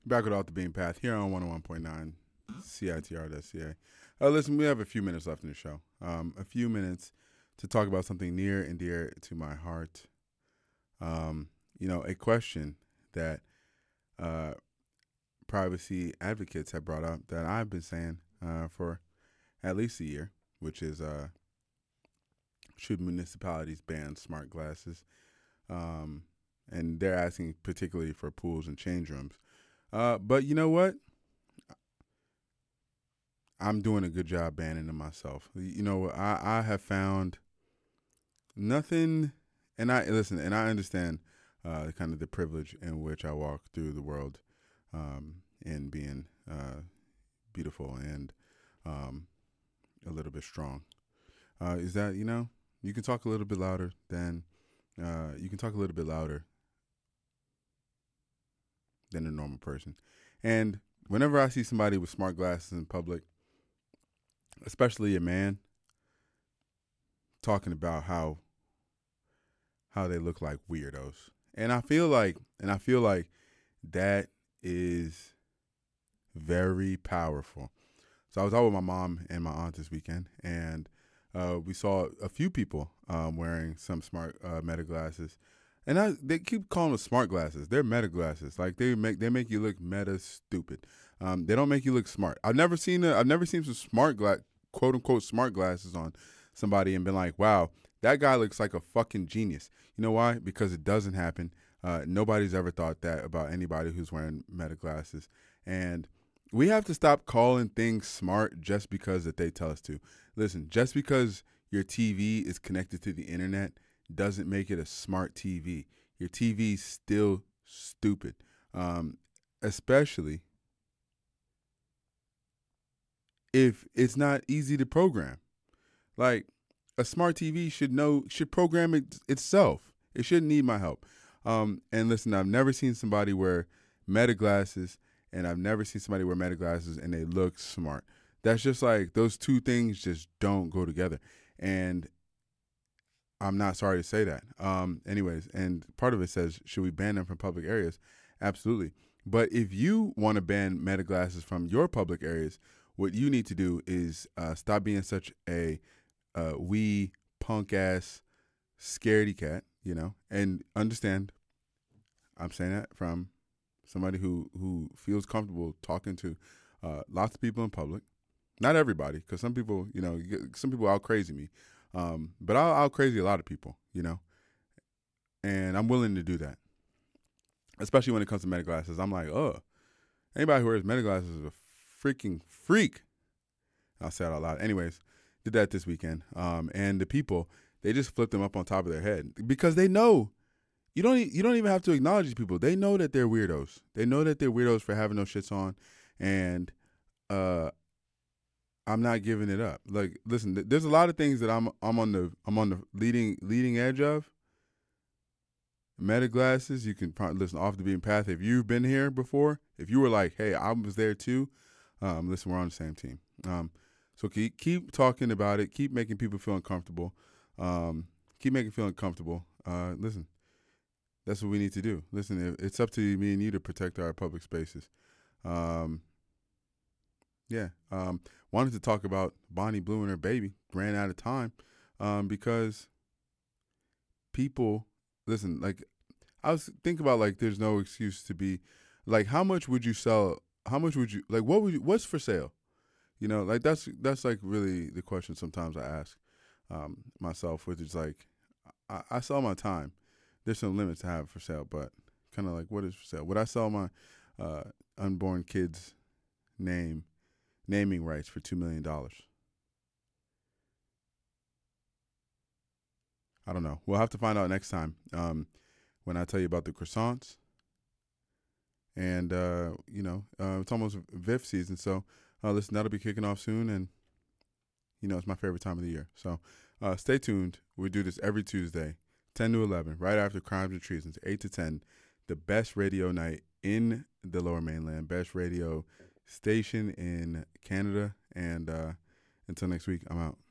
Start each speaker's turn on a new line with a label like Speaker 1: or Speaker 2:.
Speaker 1: Back with Off the Beam Path here on 101.9 CITR.ca. Listen, we have a few minutes left in the show. A few minutes to talk about something near and dear to my heart. A question that uh, privacy advocates have brought up that I've been saying for at least a year, which is should municipalities ban smart glasses? Um, and they're asking particularly for pools and change rooms. But you know what? I'm doing a good job banning them myself. I have found nothing, and I listen, and I understand kind of the privilege in which I walk through the world, in being beautiful and um, a little bit strong. Is that you can talk a little bit louder than you can talk a little bit louder than a normal person, and whenever I see somebody with smart glasses in public, especially a man, talking about how they look like weirdos. And I feel like that is very powerful. So I was out with my mom and my aunt this weekend, and we saw a few people wearing some smart Meta glasses, and they keep calling them smart glasses. They're Meta glasses. Like they make you look meta stupid. They don't make you look smart. I've never seen some quote unquote smart glasses on somebody and been like, wow, that guy looks like a fucking genius. You know why? Because it doesn't happen. Nobody's ever thought that about anybody who's wearing Meta glasses, and we have to stop calling things smart just because that they tell us to. Listen, just because your TV is connected to the internet doesn't make it a smart TV. Your TV is still stupid, especially if it's not easy to program. Like a smart TV should program itself. It shouldn't need my help. And listen, I've never seen somebody wear Meta glasses, and I've never seen somebody wear Meta glasses and they look smart. That's just like those two things just don't go together. And I'm not sorry to say that. Anyways, and part of it says, should we ban them from public areas? Absolutely. But if you want to ban Meta glasses from your public areas, what you need to do is stop being such a wee punk ass scaredy cat, and understand. I'm saying that from somebody who feels comfortable talking to lots of people in public. Not everybody, because some people, some people out crazy me, but I'll out crazy a lot of people, and I'm willing to do that, especially when it comes to Meta glasses. I'm like, oh, anybody who wears Meta glasses is a freaking freak. I'll say it out loud. Anyways, did that this weekend, and the people, they just flipped them up on top of their head because they know. You don't even have to acknowledge these people. They know that they're weirdos. They know that they're weirdos for having those shits on, and uh, I'm not giving it up. Like, listen, there's a lot of things that I'm on the leading edge of. Meta glasses, you can probably listen off the beaten path. If you've been here before, if you were like, hey, I was there too, listen, we're on the same team. So keep talking about it. Keep making people feel uncomfortable. Keep making feel uncomfortable. Listen, that's what we need to do. Listen, it's up to me and you to protect our public spaces. Um, yeah. Wanted to talk about Bonnie Blue and her baby. Ran out of time because people, listen, like, I was thinking about, like, there's no excuse to be, like, how much would you sell? How much would you, like, what's for sale? Like, that's like really the question sometimes I ask myself, which is like, I sell my time. There's some limits to have for sale, but kind of like, what is for sale? Would I sell my uh, unborn kid's naming rights for $2 million? I don't know. We'll have to find out next time when I tell you about the croissants. And it's almost VIF season, so listen, that'll be kicking off soon, and it's my favorite time of the year. So stay tuned. We do this every Tuesday, 10 to 11, right after Crimes and Treasons, 8 to 10. The best radio night in the Lower Mainland, best radio station in Canada. And until next week, I'm out.